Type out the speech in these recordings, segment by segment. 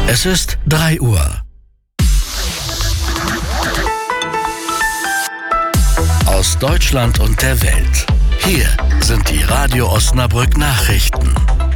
Es ist 3 Uhr. Aus Deutschland und der Welt. Hier sind die Radio Osnabrück Nachrichten.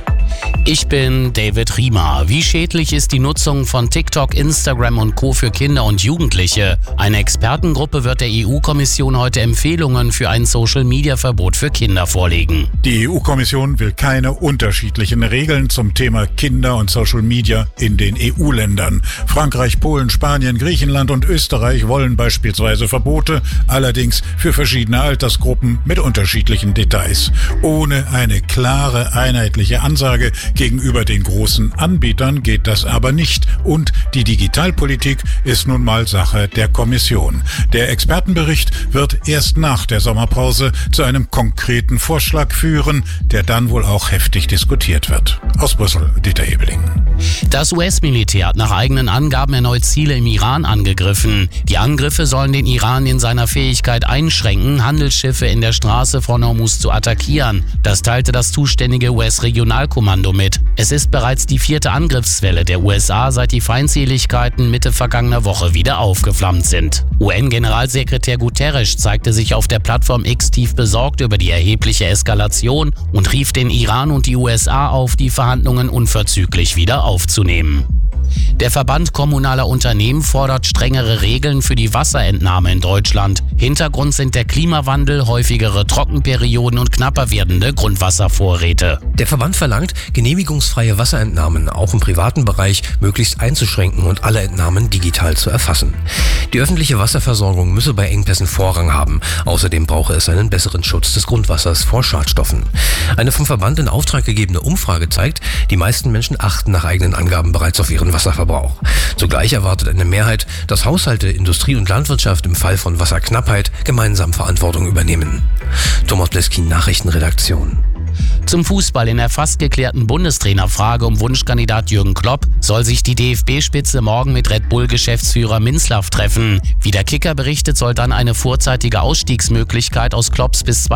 Ich bin David Riemer. Wie schädlich ist die Nutzung von TikTok, Instagram und Co. für Kinder und Jugendliche? Eine Expertengruppe wird der EU-Kommission heute Empfehlungen für ein Social-Media-Verbot für Kinder vorlegen. Die EU-Kommission will keine unterschiedlichen Regeln zum Thema Kinder und Social Media in den EU-Ländern. Frankreich, Polen, Spanien, Griechenland und Österreich wollen beispielsweise Verbote, allerdings für verschiedene Altersgruppen mit unterschiedlichen Details. Ohne eine klare, einheitliche Ansage gegenüber den großen Anbietern geht das aber nicht. Und die Digitalpolitik ist nun mal Sache der Kommission. Der Expertenbericht wird erst nach der Sommerpause zu einem konkreten Vorschlag führen, der dann wohl auch heftig diskutiert wird. Aus Brüssel, Dieter Ebeling. Das US-Militär hat nach eigenen Angaben erneut Ziele im Iran angegriffen. Die Angriffe sollen den Iran in seiner Fähigkeit einschränken, Handelsschiffe in der Straße von Hormuz zu attackieren. Das teilte das zuständige US-Regionalkommando mit. Es ist bereits die 4. Angriffswelle der USA, seit die Feindseligkeiten Mitte vergangener Woche wieder aufgeflammt sind. UN-Generalsekretär Guterres zeigte sich auf der Plattform X tief besorgt über die erhebliche Eskalation und rief den Iran und die USA auf, die Verhandlungen unverzüglich wieder aufzunehmen. Der Verband kommunaler Unternehmen fordert strengere Regeln für die Wasserentnahme in Deutschland. Hintergrund sind der Klimawandel, häufigere Trockenperioden und knapper werdende Grundwasservorräte. Der Verband verlangt, genehmigungsfreie Wasserentnahmen auch im privaten Bereich möglichst einzuschränken und alle Entnahmen digital zu erfassen. Die öffentliche Wasserversorgung müsse bei Engpässen Vorrang haben. Außerdem brauche es einen besseren Schutz des Grundwassers vor Schadstoffen. Eine vom Verband in Auftrag gegebene Umfrage zeigt, die meisten Menschen achten nach eigenen Angaben bereits auf ihren Wasserverbrauch. Zugleich erwartet eine Mehrheit, dass Haushalte, Industrie und Landwirtschaft im Fall von Wasserknappheit gemeinsam Verantwortung übernehmen. Thomas Bleskin, Nachrichtenredaktion. Zum Fußball: In der fast geklärten Bundestrainerfrage um Wunschkandidat Jürgen Klopp soll sich die DFB-Spitze morgen mit Red Bull-Geschäftsführer Minzlaff treffen. Wie der Kicker berichtet, soll dann eine vorzeitige Ausstiegsmöglichkeit aus Klopps bis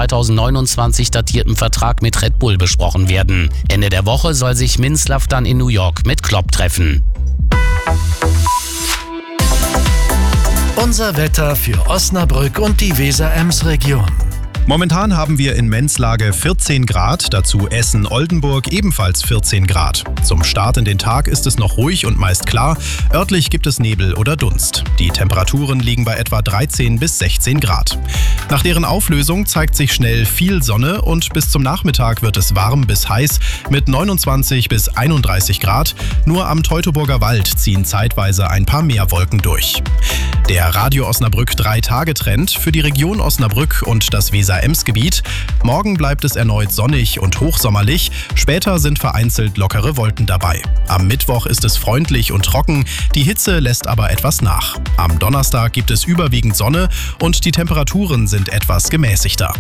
2029 datierten Vertrag mit Red Bull besprochen werden. Ende der Woche soll sich Minzlaff dann in New York mit Klopp treffen. Unser Wetter für Osnabrück und die Weser-Ems-Region. Momentan haben wir in Menzlage 14 Grad, dazu Essen-Oldenburg ebenfalls 14 Grad. Zum Start in den Tag ist es noch ruhig und meist klar, örtlich gibt es Nebel oder Dunst. Die Temperaturen liegen bei etwa 13 bis 16 Grad. Nach deren Auflösung zeigt sich schnell viel Sonne und bis zum Nachmittag wird es warm bis heiß mit 29 bis 31 Grad. Nur am Teutoburger Wald ziehen zeitweise ein paar mehr Wolken durch. Der Radio Osnabrück 3-Tage-Trend für die Region Osnabrück und das Weser-Ems-Gebiet. Morgen bleibt es erneut sonnig und hochsommerlich. Später sind vereinzelt lockere Wolken dabei. Am Mittwoch ist es freundlich und trocken. Die Hitze lässt aber etwas nach. Am Donnerstag gibt es überwiegend Sonne und die Temperaturen sind etwas gemäßigter.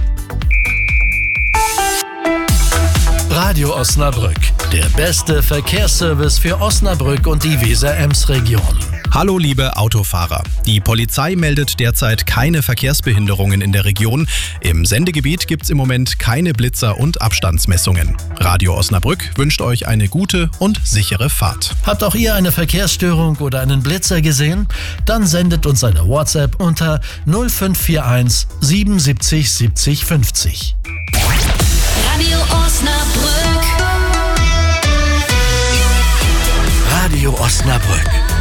Radio Osnabrück, der beste Verkehrsservice für Osnabrück und die Weser-Ems-Region. Hallo liebe Autofahrer. Die Polizei meldet derzeit keine Verkehrsbehinderungen in der Region. Im Sendegebiet gibt's im Moment keine Blitzer und Abstandsmessungen. Radio Osnabrück wünscht euch eine gute und sichere Fahrt. Habt auch ihr eine Verkehrsstörung oder einen Blitzer gesehen? Dann sendet uns eine WhatsApp unter 0541 77 70 50. Radio Osnabrück. Radio Osnabrück.